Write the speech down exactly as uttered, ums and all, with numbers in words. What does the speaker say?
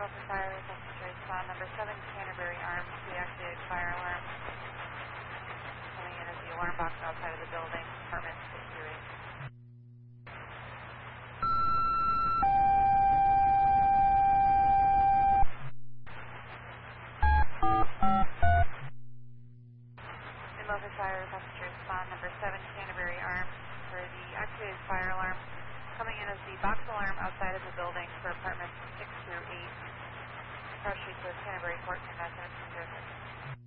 Milton Fire, Secretary Spawn, number seven, Canterbury Arms, deactivated fire alarm. Coming in as the alarm box outside of the building, apartment six two eight. Milton Fire, Secretary Spawn, number seven, Canterbury Arms, for the activated fire alarm. Coming in as the box alarm outside of the building for apartment six two eight. Cross Street to Canterbury Court, Canada, seventeen zero six.